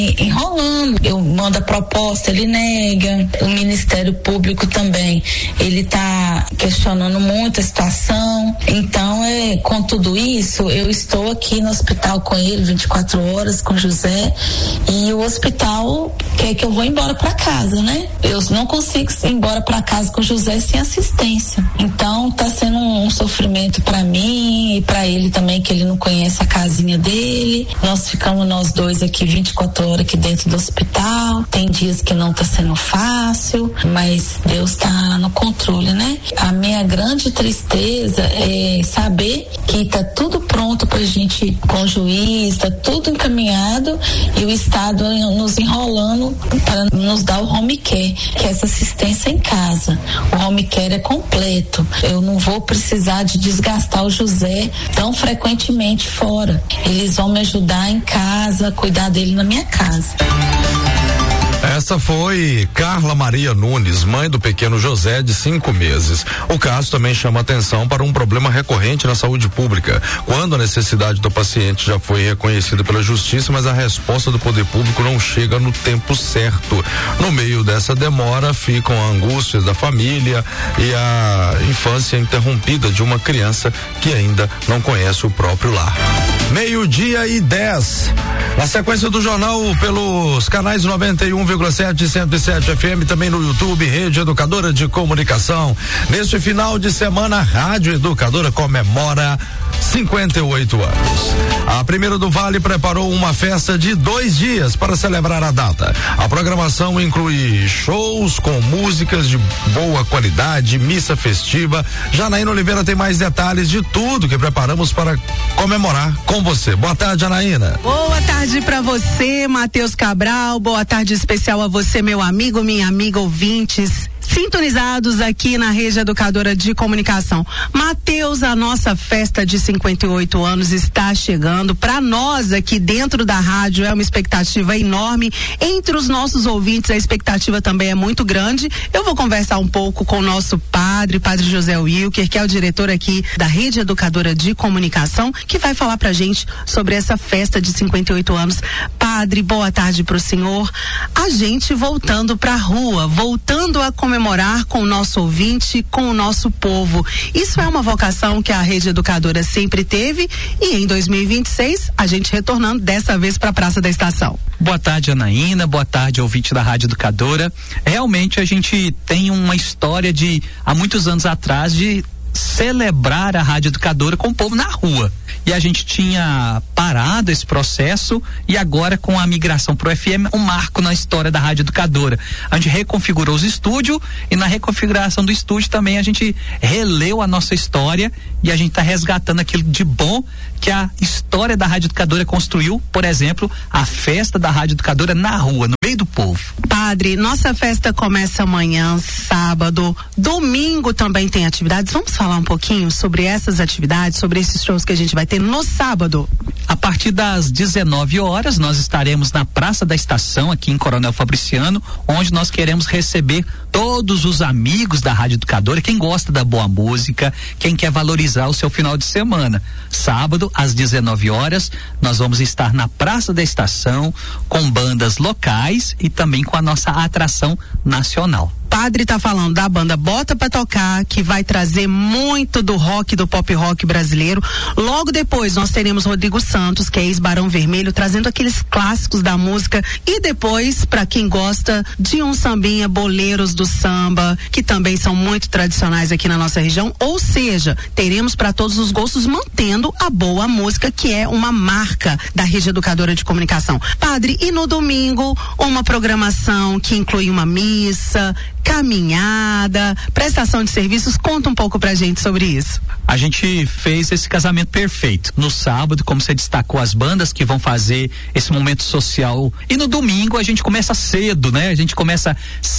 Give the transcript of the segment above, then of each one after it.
enrolando. Eu mando a proposta, ele nega. O Ministério Público também, ele tá questionando muito a situação. Então, com tudo isso, eu estou aqui no hospital com ele 24 horas, com José, e o hospital quer que eu vou embora para casa, né? Eu não consigo ir embora para casa com José sem assistência. Então, tá sendo um sofrimento para mim e para ele também, que ele não conhece a casinha dele. Nós ficamos nós dois aqui 24 horas aqui dentro do hospital. Tem dias que não tá sendo fácil, mas Deus tá no controle, né? A minha grande tristeza é saber que tá tudo pronto pra gente, com o juiz, tá tudo encaminhado, e o Estado nos enrolando para nos dar o home care, que é essa assistência em casa. O home care é completo. Eu não vou precisar de desgastar o José tão frequentemente fora. Eles vão me ajudar em casa, cuidar dele na minha casa. Essa foi Carla Maria Nunes, mãe do pequeno José, de 5 meses. O caso também chama atenção para um problema recorrente na saúde pública, quando a necessidade do paciente já foi reconhecida pela justiça, mas a resposta do poder público não chega no tempo certo. No meio dessa demora ficam a angústia da família e a infância interrompida de uma criança que ainda não conhece o próprio lar. 12:10. Na sequência do jornal pelos canais 91,7 e 107 FM, também no YouTube, Rede Educadora de Comunicação. Neste final de semana, a Rádio Educadora comemora 58 anos. A Primeira do Vale preparou uma festa de 2 dias para celebrar a data. A programação inclui shows com músicas de boa qualidade, missa festiva. Janaína Oliveira tem mais detalhes de tudo que preparamos para comemorar com você. Boa tarde, Janaína. Boa tarde para você, Matheus Cabral. Boa tarde especial a você, meu amigo, minha amiga, ouvintes sintonizados aqui na Rede Educadora de Comunicação. Matheus, a nossa festa de 58 anos está chegando. Para nós aqui dentro da rádio é uma expectativa enorme. Entre os nossos ouvintes a expectativa também é muito grande. Eu vou conversar um pouco com o nosso padre José Wilker, que é o diretor aqui da Rede Educadora de Comunicação, que vai falar pra gente sobre essa festa de 58 anos. Padre, boa tarde pro senhor. A gente voltando pra rua, voltando a comemorar com o nosso ouvinte, com o nosso povo. Isso é uma vocação que a Rede Educadora sempre teve, e em 2026 a gente retornando dessa vez para a Praça da Estação. Boa tarde, Anaína. Boa tarde, ouvinte da Rádio Educadora. Realmente a gente tem uma história de há muitos anos atrás de celebrar a Rádio Educadora com o povo na rua. E a gente tinha parado esse processo, e agora com a migração pro FM, um marco na história da Rádio Educadora. A gente reconfigurou os estúdios, e na reconfiguração do estúdio também a gente releu a nossa história, e a gente está resgatando aquilo de bom que a história da Rádio Educadora construiu. Por exemplo, a festa da Rádio Educadora na rua, no meio do povo. Padre, nossa festa começa amanhã, sábado, domingo também tem atividades. Vamos falar um pouquinho sobre essas atividades, sobre esses shows que a gente vai ter no sábado? A partir das 19 horas nós estaremos na Praça da Estação, aqui em Coronel Fabriciano, onde nós queremos receber todos os amigos da Rádio Educadora, quem gosta da boa música, quem quer valorizar o seu final de semana. Sábado, às 19 horas, nós vamos estar na Praça da Estação com bandas locais e também com a nossa atração nacional. Padre tá falando da banda Bota Pra Tocar, que vai trazer muito do rock, do pop rock brasileiro. Logo depois nós teremos Rodrigo Santos, que é ex-Barão Vermelho, trazendo aqueles clássicos da música. E depois, para quem gosta de um sambinha, boleros do samba, que também são muito tradicionais aqui na nossa região. Ou seja, teremos para todos os gostos, mantendo a boa música, que é uma marca da Rede Educadora de Comunicação. Padre, e no domingo, uma programação que inclui uma missa, caminhada, prestação de serviços. Conta um pouco pra gente sobre isso. A gente fez esse casamento perfeito. No sábado, como você destacou, as bandas que vão fazer esse momento social. E no domingo a gente começa cedo, né? A gente começa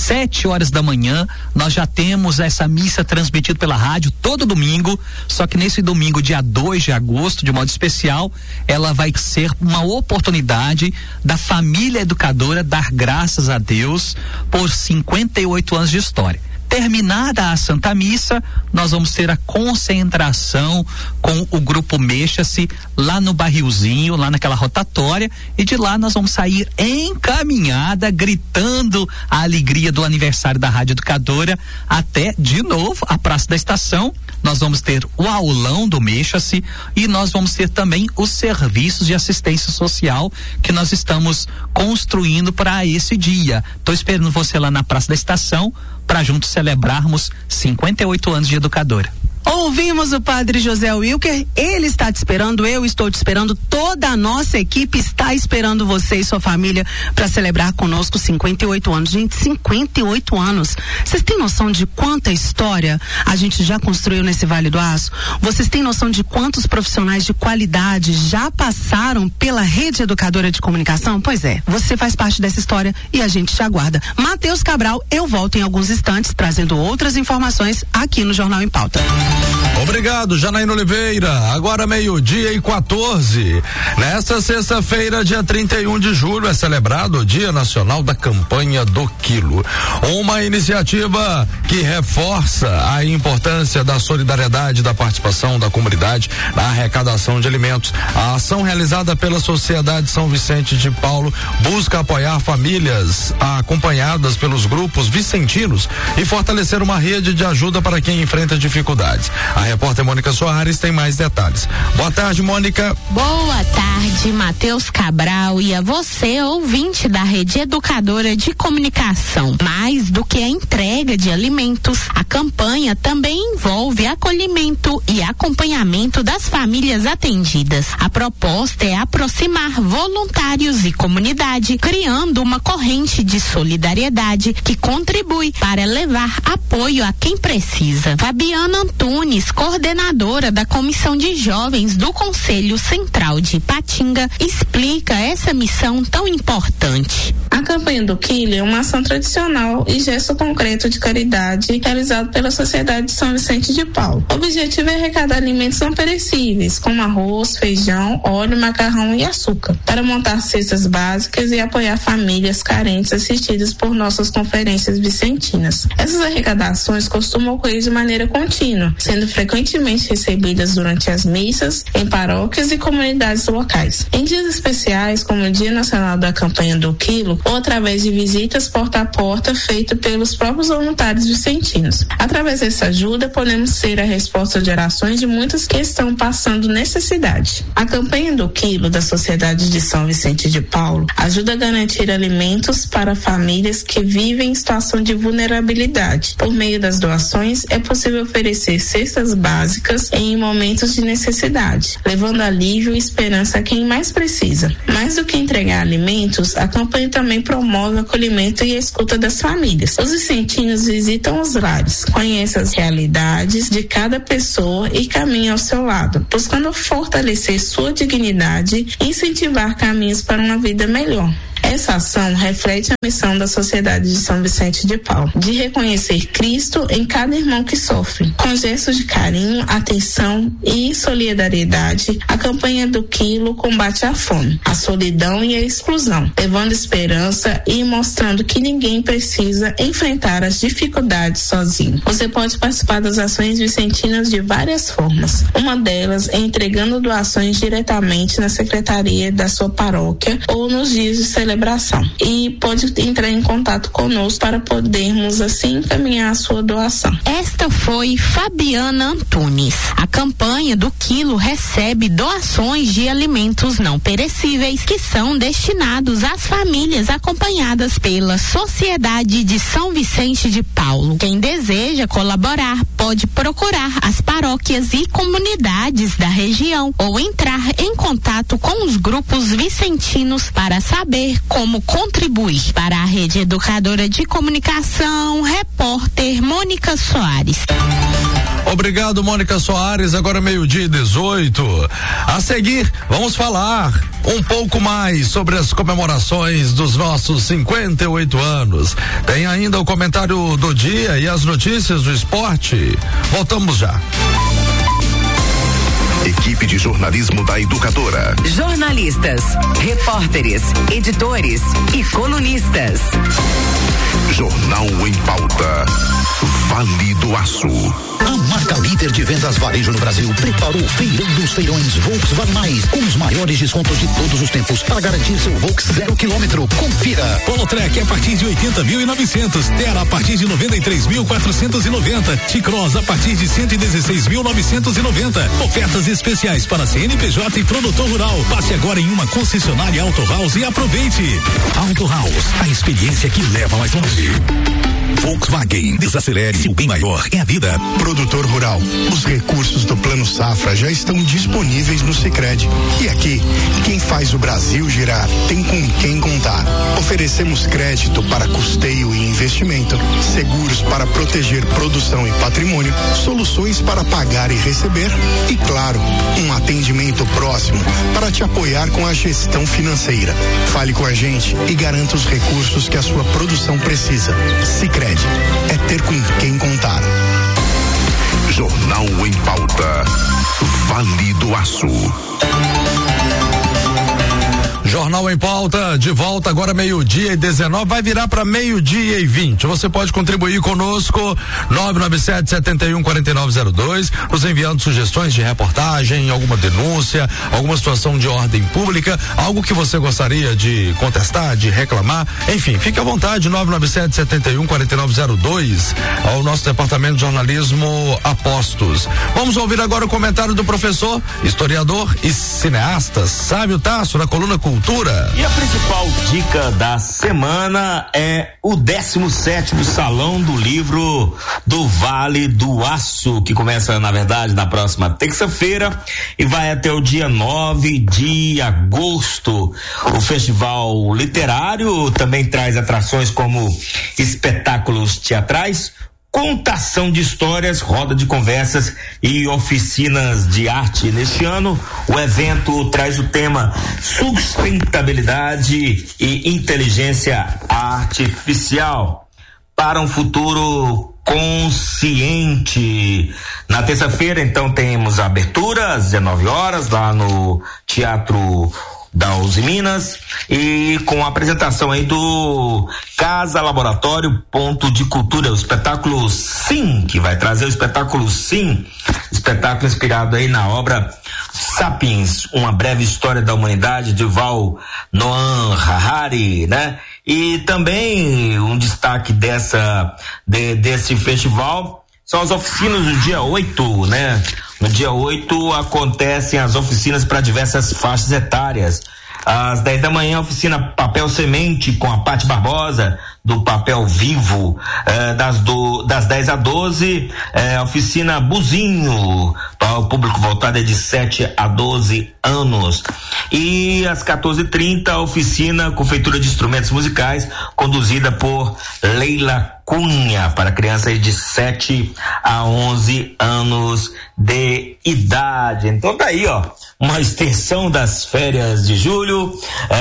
7 horas da manhã. Nós já temos essa missa transmitida pela rádio todo domingo. Só que nesse domingo, dia 2 de agosto, de modo especial, ela vai ser uma oportunidade da família educadora dar graças a Deus por 58 anos de história. Terminada a Santa Missa, nós vamos ter a concentração com o grupo Mexa-se lá no Barrilzinho, lá naquela rotatória, e de lá nós vamos sair em caminhada, gritando a alegria do aniversário da Rádio Educadora até, de novo, a Praça da Estação. Nós vamos ter o aulão do Mexa-se e nós vamos ter também os serviços de assistência social que nós estamos construindo para esse dia. Tô esperando você lá na Praça da Estação para juntos celebrarmos 58 anos de Educadora. Ouvimos o padre José Wilker, ele está te esperando, eu estou te esperando, toda a nossa equipe está esperando você e sua família para celebrar conosco 58 anos. Gente, 58 anos. Vocês têm noção de quanta história a gente já construiu nesse Vale do Aço? Vocês têm noção de quantos profissionais de qualidade já passaram pela Rede Educadora de Comunicação? Pois é, você faz parte dessa história e a gente te aguarda. Matheus Cabral, eu volto em alguns instantes trazendo outras informações aqui no Jornal em Pauta. Obrigado, Janaína Oliveira. Agora 12:14. Nesta sexta-feira, dia 31 de julho, é celebrado o Dia Nacional da Campanha do Quilo. Uma iniciativa que reforça a importância da solidariedade e da participação da comunidade na arrecadação de alimentos. A ação realizada pela Sociedade São Vicente de Paulo busca apoiar famílias acompanhadas pelos grupos vicentinos e fortalecer uma rede de ajuda para quem enfrenta dificuldades. A repórter Mônica Soares tem mais detalhes. Boa tarde, Mônica. Boa tarde, Matheus Cabral, e a você, ouvinte da Rede Educadora de Comunicação. Mais do que a entrega de alimentos, a campanha também envolve acolhimento e acompanhamento das famílias atendidas. A proposta é aproximar voluntários e comunidade, criando uma corrente de solidariedade que contribui para levar apoio a quem precisa. Fabiana Antunes, coordenadora da Comissão de Jovens do Conselho Central de Ipatinga, explica essa missão tão importante. A campanha do Quilo é uma ação tradicional e gesto concreto de caridade realizado pela Sociedade de São Vicente de Paulo. O objetivo é arrecadar alimentos não perecíveis, como arroz, feijão, óleo, macarrão e açúcar, para montar cestas básicas e apoiar famílias carentes assistidas por nossas conferências vicentinas. Essas arrecadações costumam ocorrer de maneira contínua, sendo frequentemente recebidas durante as missas, em paróquias e comunidades locais. Em dias especiais, como o Dia Nacional da Campanha do Quilo, ou através de visitas porta a porta feitas pelos próprios voluntários vicentinos. Através dessa ajuda, podemos ser a resposta de orações de muitos que estão passando necessidade. A Campanha do Quilo da Sociedade de São Vicente de Paulo ajuda a garantir alimentos para famílias que vivem em situação de vulnerabilidade. Por meio das doações, é possível oferecer cestas básicas em momentos de necessidade, levando alívio e esperança a quem mais precisa. Mais do que entregar alimentos, a campanha também promove o acolhimento e a escuta das famílias. Os vicentinos visitam os lares, conhecem as realidades de cada pessoa e caminham ao seu lado, buscando fortalecer sua dignidade e incentivar caminhos para uma vida melhor. Essa ação reflete a missão da Sociedade de São Vicente de Paulo, de reconhecer Cristo em cada irmão que sofre. Com gestos de carinho, atenção e solidariedade, a campanha do Quilo combate a fome, a solidão e a exclusão, levando esperança e mostrando que ninguém precisa enfrentar as dificuldades sozinho. Você pode participar das ações vicentinas de várias formas. Uma delas é entregando doações diretamente na secretaria da sua paróquia ou nos dias de celebração. E pode entrar em contato conosco para podermos assim encaminhar a sua doação. Esta foi Fabiana Antunes. A campanha do Quilo recebe doações de alimentos não perecíveis que são destinados às famílias acompanhadas pela Sociedade de São Vicente de Paulo. Quem deseja colaborar pode procurar as paróquias e comunidades da região ou entrar em contato com os grupos vicentinos para saber como contribuir. Para a Rede Educadora de Comunicação, repórter Mônica Soares. Obrigado, Mônica Soares. Agora 12:18. A seguir, vamos falar um pouco mais sobre as comemorações dos nossos 58 anos. Tem ainda o comentário do dia e as notícias do esporte. Voltamos já. Equipe de jornalismo da Educadora. Jornalistas, repórteres, editores e colunistas. Jornal em Pauta. Vale do Aço. A marca líder de vendas varejo no Brasil preparou o Feirão dos Feirões Volkswagen Mais, com os maiores descontos de todos os tempos para garantir seu Volks 0 km. Confira. Polo Trek a partir de 80.900, Terra a partir de 93.490, T-Cross a partir de 116.990. Ofertas especiais para CNPJ e produtor rural. Passe agora em uma concessionária Auto House e aproveite. Auto House, a experiência que leva mais longe. Volkswagen, desacelere, seu bem maior é a vida. Produtor rural, os recursos do Plano Safra já estão disponíveis no Sicredi. E aqui, quem faz o Brasil girar tem com quem contar. Oferecemos crédito para custeio e investimento, seguros para proteger produção e patrimônio, soluções para pagar e receber e, claro, um atendimento próximo para te apoiar com a gestão financeira. Fale com a gente e garanta os recursos que a sua produção precisa. Sicredi é ter com quem contar. Jornal em Pauta. Vale do Aço. Jornal em Pauta, de volta agora 12:19, vai virar para 12:20. Você pode contribuir conosco, 997-71-4902, nos enviando sugestões de reportagem, alguma denúncia, alguma situação de ordem pública, algo que você gostaria de contestar, de reclamar, enfim, fique à vontade, 997-71-4902, ao nosso departamento de jornalismo Apostos. Vamos ouvir agora o comentário do professor, historiador e cineasta Sávio Tasso, na coluna Cultura. E a principal dica da semana é o 17º Salão do Livro do Vale do Aço, que começa, na verdade, na próxima terça-feira e vai até o dia 9 de agosto. O festival literário também traz atrações como espetáculos teatrais, contação de histórias, roda de conversas e oficinas de arte. Neste ano, o evento traz o tema sustentabilidade e inteligência artificial para um futuro consciente. Na terça-feira, então, temos a abertura às 19 horas lá no Teatro da Uzi Minas, e com a apresentação aí do Casa Laboratório Ponto de Cultura, o espetáculo Sim, que vai trazer o espetáculo Sim, espetáculo inspirado aí na obra Sapiens, uma breve história da humanidade, de Yuval Noah Harari, né? E também um destaque desse festival são as oficinas do dia 8, né? No dia 8 acontecem as oficinas para diversas faixas etárias. Às 10 da manhã, a oficina Papel Semente com a Pati Barbosa, do Papel Vivo. Das 10 a 12, a oficina Buzinho, para o público voltado é de 7 a 12 anos. E às 14h30, a oficina Confeitura de Instrumentos Musicais, conduzida por Leila Cunha, para crianças de 7 a 11 anos de idade. Então tá aí, ó, uma extensão das férias de julho,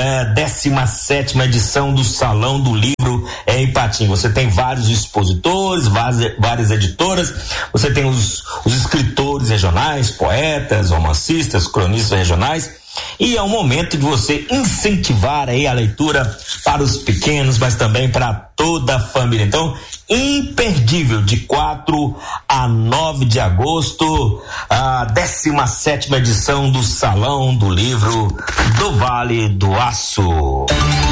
17ª edição do Salão do Livro em Ipatinga. Você tem vários expositores, várias editoras, você tem os escritores regionais, poetas, romancistas, cronistas regionais. E é um momento de você incentivar aí a leitura para os pequenos, mas também para toda a família. Então, imperdível, de 4 a 9 de agosto, a 17ª edição do Salão do Livro do Vale do Aço.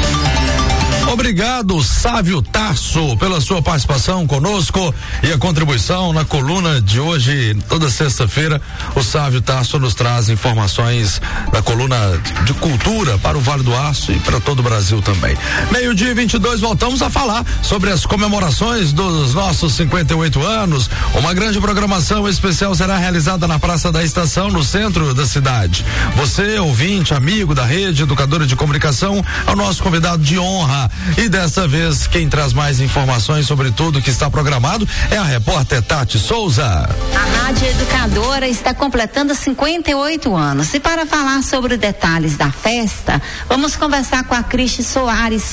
Obrigado, Sávio Tasso, pela sua participação conosco e a contribuição na coluna de hoje. Toda sexta-feira, o Sávio Tasso nos traz informações da coluna de cultura para o Vale do Aço e para todo o Brasil também. 12:22, voltamos a falar sobre as comemorações dos nossos 58 anos. Uma grande programação especial será realizada na Praça da Estação, no centro da cidade. Você, ouvinte, amigo da Rede Educadora de Comunicação, é o nosso convidado de honra. E dessa vez, quem traz mais informações sobre tudo que está programado é a repórter Tati Souza. A Rádio Educadora está completando 58 anos. E para falar sobre detalhes da festa, vamos conversar com a Cristi Soares,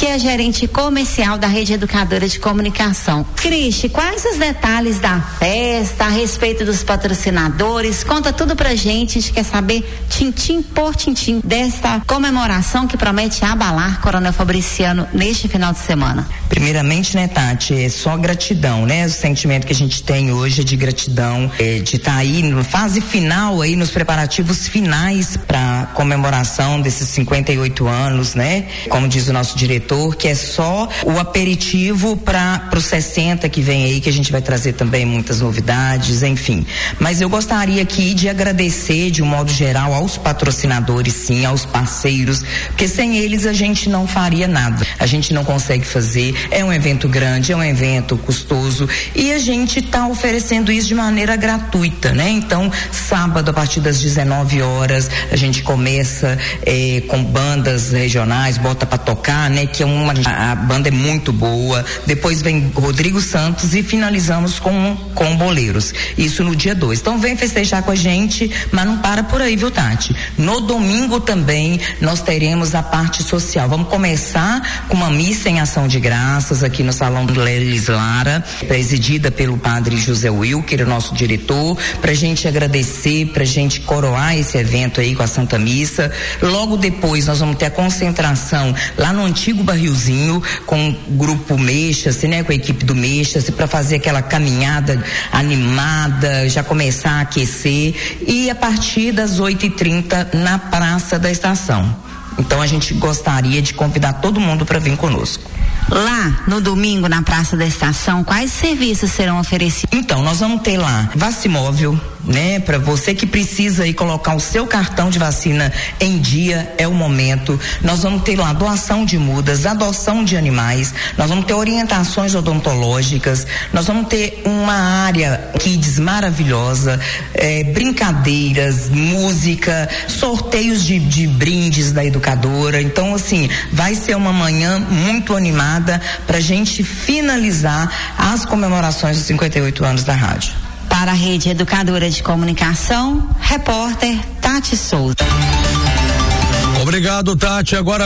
que é gerente comercial da Rede Educadora de Comunicação. Cristi, quais os detalhes da festa, a respeito dos patrocinadores? Conta tudo pra gente, a gente quer saber tintim por tintim desta comemoração que promete abalar Coronel Fabriciano neste final de semana. Primeiramente, né, Tati, é só gratidão, né? O sentimento que a gente tem hoje é de gratidão, de estar aí na fase final, aí nos preparativos finais para comemoração desses 58 anos, né? Como diz o nosso diretor, que é só o aperitivo para os 60 que vem aí, que a gente vai trazer também muitas novidades, enfim. Mas eu gostaria aqui de agradecer de um modo geral aos patrocinadores, sim, aos parceiros, porque sem eles a gente não faria nada. A gente não consegue fazer, é um evento grande, é um evento custoso e a gente está oferecendo isso de maneira gratuita, né? Então, sábado a partir das 19 horas a gente começa com bandas regionais, bota pra tocar, né? Que a banda é muito boa. Depois vem Rodrigo Santos e finalizamos com boleros. Isso no dia 2. Então vem festejar com a gente, mas não para por aí, viu, Tati? No domingo também nós teremos a parte social. Vamos começar com uma missa em ação de graças aqui no Salão do Lelis Lara, presidida pelo padre José Wilker, o nosso diretor, pra gente agradecer, pra gente coroar esse evento aí com a Santa Missa. Logo depois nós vamos ter a concentração lá no antigo Barrilzinho com o grupo Mexa-se, né, com a equipe do Mexa-se, para fazer aquela caminhada animada, já começar a aquecer, e a partir das 8h30 na Praça da Estação. Então a gente gostaria de convidar todo mundo para vir conosco. Lá no domingo na Praça da Estação, quais serviços serão oferecidos? Então, nós vamos ter lá vacimóvel, né? Para você que precisa aí colocar o seu cartão de vacina em dia, é o momento. Nós vamos ter lá doação de mudas, adoção de animais, nós vamos ter orientações odontológicas, nós vamos ter uma área kids maravilhosa, brincadeiras, música, sorteios de brindes da educadora. Então, assim, vai ser uma manhã muito animada pra gente finalizar as comemorações dos 58 anos da rádio. Para a Rede Educadora de Comunicação, repórter Tati Souza. Obrigado, Tati. Agora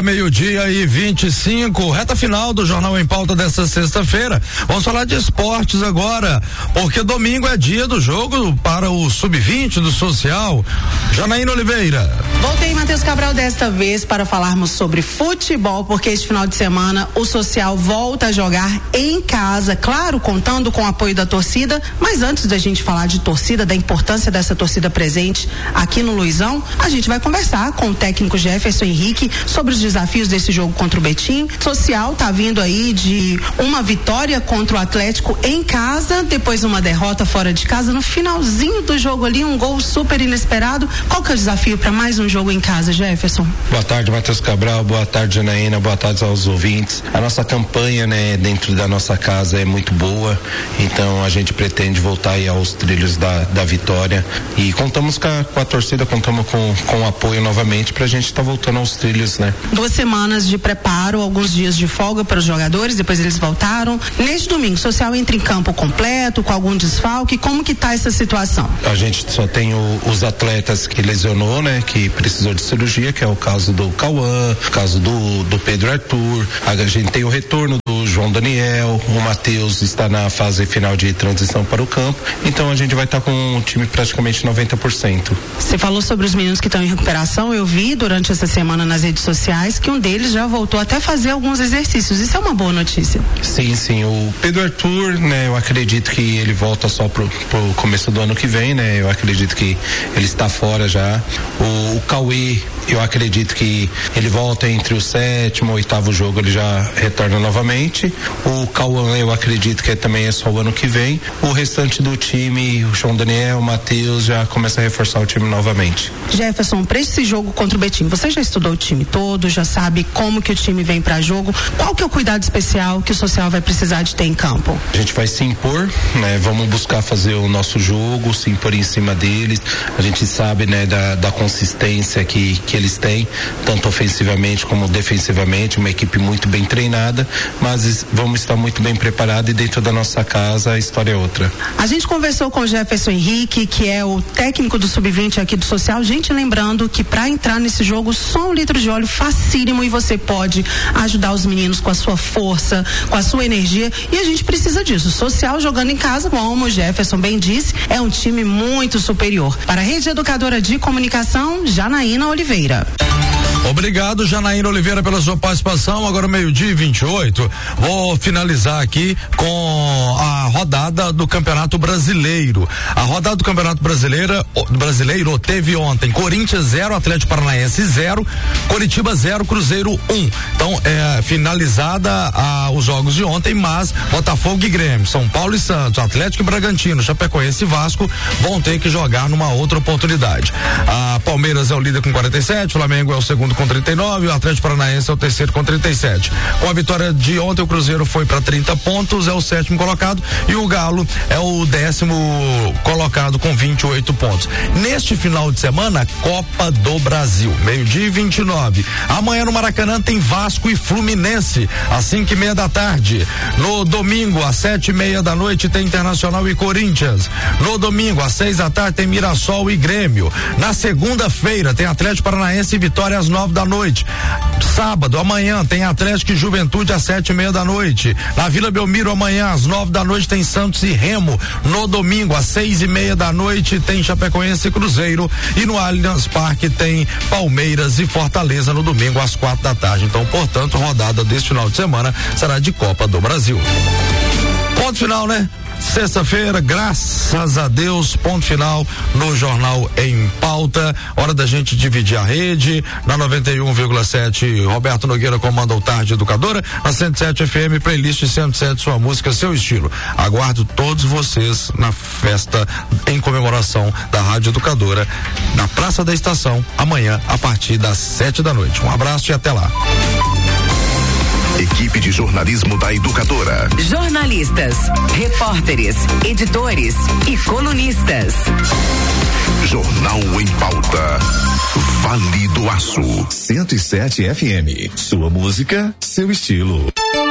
12:25, reta final do Jornal em Pauta desta sexta-feira. Vamos falar de esportes agora, porque domingo é dia do jogo para o Sub-20 do Social. Janaína Oliveira. Voltei, Matheus Cabral, desta vez para falarmos sobre futebol, porque este final de semana o Social volta a jogar em casa, claro, contando com o apoio da torcida, mas antes da gente falar de torcida, da importância dessa torcida presente aqui no Luizão, a gente vai conversar com o técnico Jefferson Henrique sobre os desafios desse jogo contra o Betim. Social tá vindo aí de uma vitória contra o Atlético em casa, depois uma derrota fora de casa. No finalzinho do jogo ali, um gol super inesperado. Qual que é o desafio para mais um jogo em casa, Jefferson? Boa tarde, Matheus Cabral. Boa tarde, Janaína. Boa tarde aos ouvintes. A nossa campanha, né, dentro da nossa casa é muito boa, então a gente pretende voltar aí aos trilhos da vitória e contamos com a torcida, contamos com o apoio novamente pra gente estar voltando aos trilhos, né? 2 semanas de preparo, alguns dias de folga para os jogadores, depois eles voltaram. Neste domingo, o Social entra em campo completo, com algum desfalque, como que tá essa situação? A gente só tem os atletas que lesionou, né? Que precisou de cirurgia, que é o caso do Cauã, o caso do Pedro Arthur, a gente tem o retorno do João Daniel, o Matheus está na fase final de transição para o campo, então a gente vai estar com o time praticamente 90%. Você falou sobre os meninos que estão em recuperação, eu vi durante essa semana nas redes sociais que um deles já voltou até fazer alguns exercícios, isso é uma boa notícia. Sim, o Pedro Arthur, né, eu acredito que ele volta só pro começo do ano que vem, né, eu acredito que ele está fora já. O Cauê, eu acredito que ele volta entre o 7º e 8º jogo, ele já retorna novamente. O Cauã, eu acredito que também é só o ano que vem. O restante do time, o João Daniel, o Matheus, já começa a reforçar o time novamente. Jefferson, para esse jogo contra o Betim, você já estudou o time todo, já sabe como que o time vem para jogo, qual que é o cuidado especial que o Social vai precisar de ter em campo? A gente vai se impor, né? Vamos buscar fazer o nosso jogo, se impor em cima deles. A gente sabe, né, da consistência que eles têm, tanto ofensivamente como defensivamente, uma equipe muito bem treinada, mas vamos estar muito bem preparados e dentro da nossa casa a história é outra. A gente conversou com o Jefferson Henrique, que é o técnico do Sub-20 aqui do Social. Gente, lembrando que para entrar nesse jogo, só 1 litro de óleo facílimo e você pode ajudar os meninos com a sua força, com a sua energia, e a gente precisa disso. Social jogando em casa, como o Jefferson bem disse, é um time muito superior. Para a Rede Educadora de Comunicação, Janaína Oliveira. Obrigado, Janaína Oliveira, pela sua participação. Agora 12:28. Vou finalizar aqui com a rodada do Campeonato Brasileiro. A rodada do Campeonato Brasileiro teve ontem Corinthians 0, Atlético Paranaense 0, Coritiba 0, Cruzeiro 1. Então, finalizada os jogos de ontem, mas Botafogo e Grêmio, São Paulo e Santos, Atlético e Bragantino, Chapecoense e Vasco vão ter que jogar numa outra oportunidade. A Palmeiras é o líder com 47, o Flamengo é o segundo com 39, o Atlético Paranaense é o terceiro com 37. Com a vitória de ontem, o Cruzeiro foi para 30 pontos, é o 7º colocado, e o Galo é o 10º colocado com 28 pontos. Neste final de semana, Copa do Brasil, 12:29. Amanhã no Maracanã tem Vasco e Fluminense, às 5:30 da tarde. No domingo, às 7:30 da noite, tem Internacional e Corinthians. No domingo, às 6 da tarde, tem Mirassol e Grêmio. Na segunda-feira, tem Atlético Paranaense e Vitória às 9 da noite. Sábado, amanhã, tem Atlético e Juventude às 7:30 da noite. Na Vila Belmiro, amanhã, às 9 da noite, tem Santos e Remo. No domingo, às 6:30 da noite, tem Chapecoense e Cruzeiro. E no Allianz Parque tem Palmeiras e Fortaleza no domingo, às 4 da tarde. Então, portanto, a rodada deste final de semana será de Copa do Brasil. Ponto final, né? Sexta-feira, graças a Deus, ponto final no Jornal em Pauta. Hora da gente dividir a rede. Na 91,7, Roberto Nogueira comanda o Tarde Educadora. Na 107 FM, playlist 107, sua música, seu estilo. Aguardo todos vocês na festa em comemoração da Rádio Educadora, na Praça da Estação, amanhã, a partir das 7 da noite. Um abraço e até lá. Equipe de jornalismo da Educadora. Jornalistas, repórteres, editores e colunistas. Jornal em Pauta. Vale do Aço. 107 FM. Sua música, seu estilo.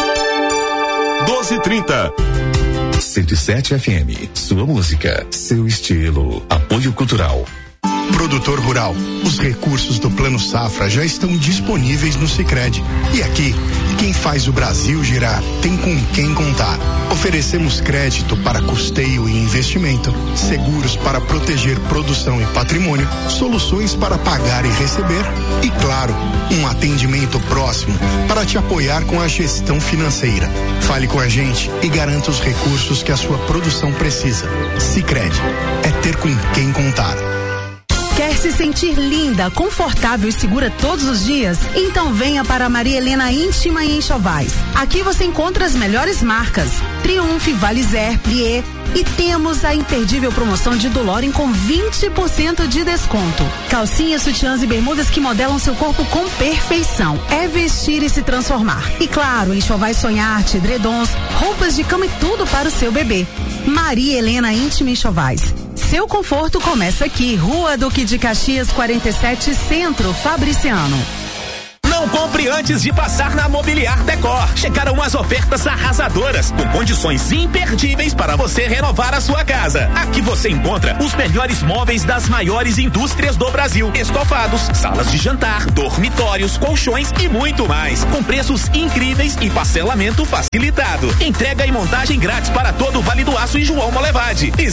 12:30. 107 FM. Sua música, seu estilo. Apoio Cultural. Produtor rural, os recursos do Plano Safra já estão disponíveis no Sicredi. E aqui, quem faz o Brasil girar tem com quem contar. Oferecemos crédito para custeio e investimento, seguros para proteger produção e patrimônio, soluções para pagar e receber e, claro, um atendimento próximo para te apoiar com a gestão financeira. Fale com a gente e garanta os recursos que a sua produção precisa. Sicredi, é ter com quem contar. Quer se sentir linda, confortável e segura todos os dias? Então venha para a Maria Helena Íntima e Enxovais. Aqui você encontra as melhores marcas: Triumph, Valizer, Plié, e temos a imperdível promoção de Doloren com 20% de desconto. Calcinhas, sutiãs e bermudas que modelam seu corpo com perfeição. É vestir e se transformar. E claro, Enxovais Sonharte, edredons, roupas de cama e tudo para o seu bebê. Maria Helena Íntima e Enxovais. Seu conforto começa aqui, Rua Duque de Caxias 47, Centro, Fabriciano. Não compre antes de passar na Mobiliar Decor. Chegaram as ofertas arrasadoras, com condições imperdíveis para você renovar a sua casa. Aqui você encontra os melhores móveis das maiores indústrias do Brasil. Estofados, salas de jantar, dormitórios, colchões e muito mais. Com preços incríveis e parcelamento facilitado. Entrega e montagem grátis para todo o Vale do Aço e João Molevade.